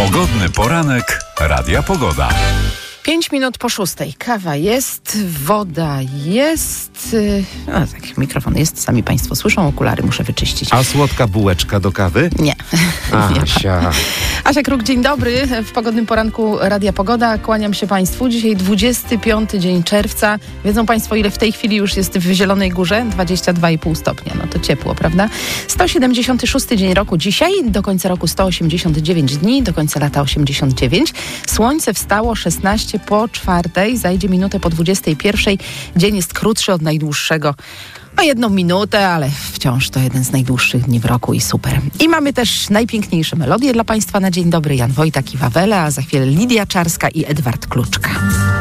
Pogodny poranek Radia Pogoda. 5 minut po 6:00. Kawa jest, woda jest. No tak, mikrofon jest, sami Państwo słyszą, okulary muszę wyczyścić. A słodka bułeczka do kawy? Nie. Asia. Asia Kruk, dzień dobry. W pogodnym poranku Radia Pogoda. Kłaniam się Państwu. Dzisiaj 25 dzień czerwca. Wiedzą Państwo, ile w tej chwili już jest w Zielonej Górze? 22,5 stopnia. No to ciepło, prawda? 176 dzień roku dzisiaj. Do końca roku 189 dni. Do końca lata 89. Słońce wstało 16 po 4:00. Zajdzie minutę po 21:00. Dzień jest krótszy od najdłuższego. O 1 minutę, ale wciąż to jeden z najdłuższych dni w roku i super. I mamy też najpiękniejsze melodie dla Państwa na dzień dobry. Jan Wojtak i Wawele, a za chwilę Lidia Czarska i Edward Kluczka.